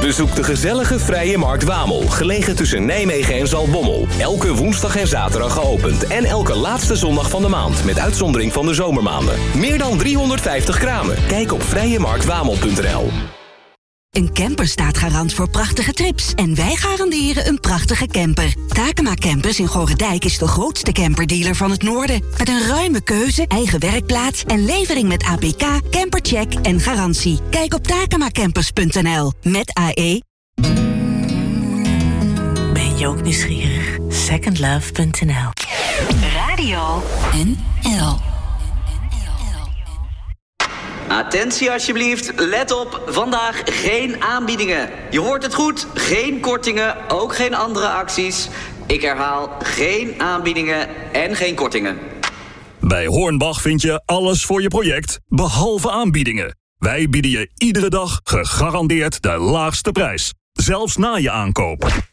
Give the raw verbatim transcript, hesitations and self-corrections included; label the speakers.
Speaker 1: Bezoek de gezellige Vrije Markt Wamel, gelegen tussen Nijmegen en Zaltbommel. Elke woensdag en zaterdag geopend en elke laatste zondag van de maand, met uitzondering van de zomermaanden. Meer dan driehonderdvijftig kramen. Kijk op vrije markt wamel punt n l.
Speaker 2: Een camper staat garant voor prachtige trips. En wij garanderen een prachtige camper. Takema Campers in Gorredijk is de grootste camperdealer van het noorden. Met een ruime keuze, eigen werkplaats en levering met A P K, campercheck en garantie. Kijk op takema campers punt n l. Met A E.
Speaker 3: Ben je ook nieuwsgierig? second love punt n l.
Speaker 2: Radio N L.
Speaker 4: Attentie alsjeblieft, let op, vandaag geen aanbiedingen. Je hoort het goed, geen kortingen, ook geen andere acties. Ik herhaal, geen aanbiedingen en geen kortingen.
Speaker 5: Bij Hornbach vind je alles voor je project, behalve aanbiedingen. Wij bieden je iedere dag gegarandeerd de laagste prijs, zelfs na je aankoop.